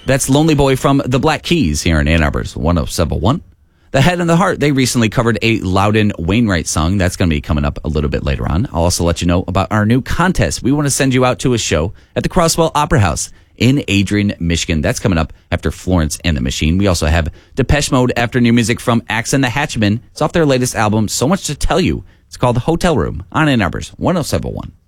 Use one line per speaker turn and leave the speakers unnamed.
That's Lonely Boy from the Black Keys here in Ann Arbor's 107.1. The Head and the Heart, they recently covered a Loudon Wainwright song. That's going to be coming up a little bit later on. I'll also let you know about our new contest. We want to send you out to a show at the Crosswell Opera House in Adrian, Michigan. That's coming up after Florence and the Machine. We also have Depeche Mode after new music from Axe and the Hatchmen. It's off their latest album, So Much to Tell You. It's called Hotel Room on Ann Arbor's 107.1.